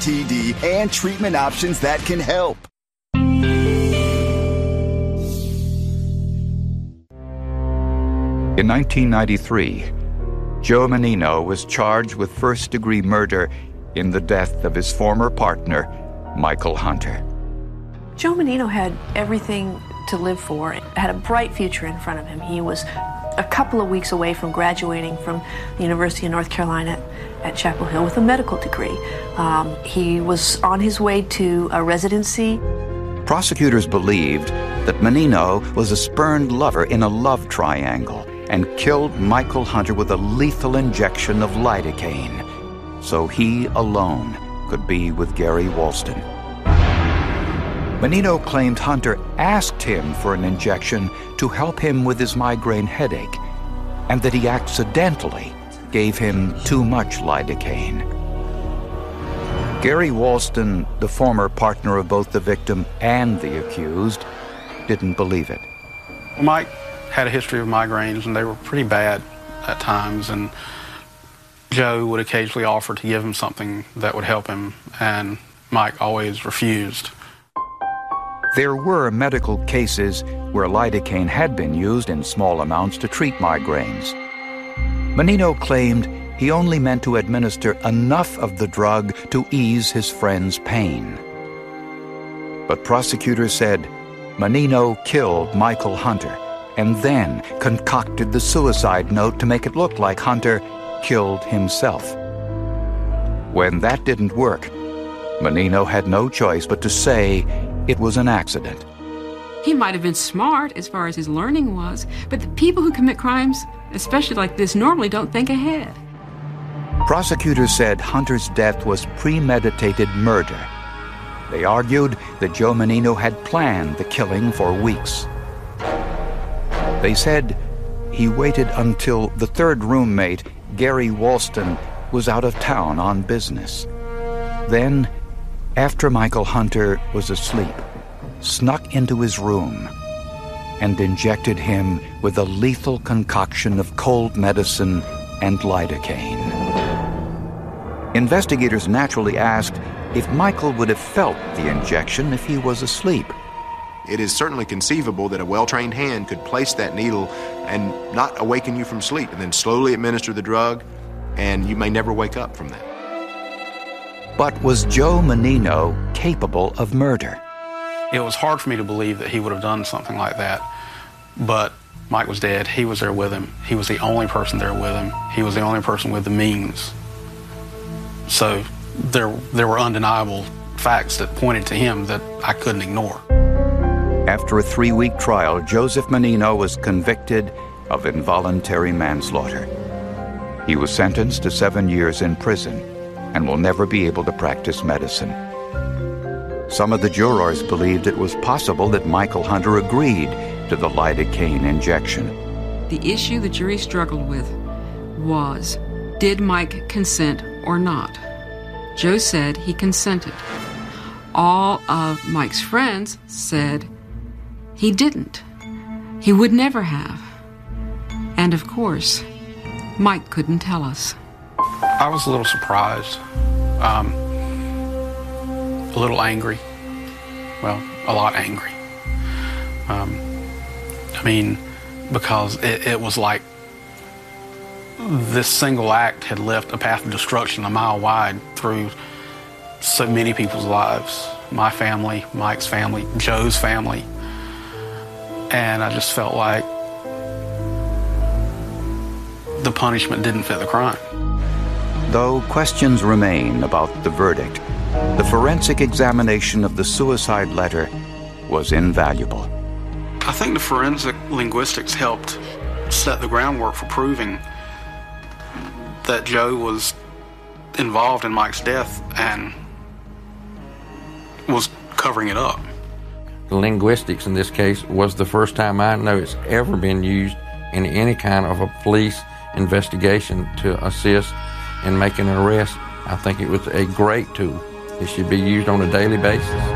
STD and treatment options that can help. In 1993, Joe Menino was charged with first-degree murder in the death of his former partner, Michael Hunter. Joe Menino had everything to live for, had a bright future in front of him. He was a couple of weeks away from graduating from the University of North Carolina at Chapel Hill with a medical degree. He was on his way to a residency. Prosecutors believed that Menino was a spurned lover in a love triangle and killed Michael Hunter with a lethal injection of lidocaine, so he alone could be with Gary Walston. Menino claimed Hunter asked him for an injection to help him with his migraine headache, and that he accidentally gave him too much lidocaine. Gary Walston, the former partner of both the victim and the accused, didn't believe it. Mike had a history of migraines, and they were pretty bad at times, and Joe would occasionally offer to give him something that would help him, and Mike always refused. There were medical cases where lidocaine had been used in small amounts to treat migraines. Menino claimed he only meant to administer enough of the drug to ease his friend's pain. But prosecutors said Menino killed Michael Hunter and then concocted the suicide note to make it look like Hunter killed himself. When that didn't work, Menino had no choice but to say it was an accident. He might have been smart as far as his learning was, but the people who commit crimes, especially like this, normally don't think ahead. Prosecutors said Hunter's death was premeditated murder. They argued that Joe Menino had planned the killing for weeks. They said he waited until the third roommate, Gary Walston, was out of town on business. Then, after Michael Hunter was asleep, snuck into his room and injected him with a lethal concoction of cold medicine and lidocaine. Investigators naturally asked if Michael would have felt the injection if he was asleep. It is certainly conceivable that a well-trained hand could place that needle and not awaken you from sleep, and then slowly administer the drug, and you may never wake up from that. But was Joe Menino capable of murder? It was hard for me to believe that he would have done something like that, but Mike was dead. He was there with him. He was the only person there with him. He was the only person with the means. So there were undeniable facts that pointed to him that I couldn't ignore. After a 3-week trial, Joseph Menino was convicted of involuntary manslaughter. He was sentenced to 7 years in prison and will never be able to practice medicine. Some of the jurors believed it was possible that Michael Hunter agreed to the lidocaine injection. The issue the jury struggled with was, did Mike consent or not? Joe said he consented. All of Mike's friends said he didn't. He would never have. And of course, Mike couldn't tell us. I was a little surprised, a little angry, well, a lot angry. Because it was like this single act had left a path of destruction a mile wide through so many people's lives. My family, Mike's family, Joe's family. And I just felt like the punishment didn't fit the crime. Though questions remain about the verdict, the forensic examination of the suicide letter was invaluable. I think the forensic linguistics helped set the groundwork for proving that Joe was involved in Mike's death and was covering it up. The linguistics in this case was the first time I know it's ever been used in any kind of a police investigation to assist in making an arrest. I think it was a great tool. It should be used on a daily basis.